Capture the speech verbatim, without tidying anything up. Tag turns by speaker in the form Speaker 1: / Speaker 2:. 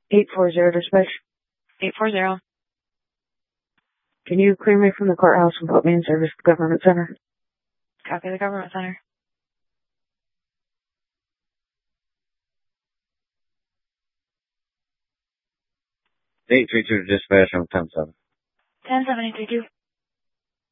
Speaker 1: eight four zero dispatch.
Speaker 2: eight four zero.
Speaker 1: Can you clear me from the courthouse and put me in service at the government center?
Speaker 2: Copy the government center.
Speaker 3: eight three two dispatch on ten seven.
Speaker 2: ten seven eight three two.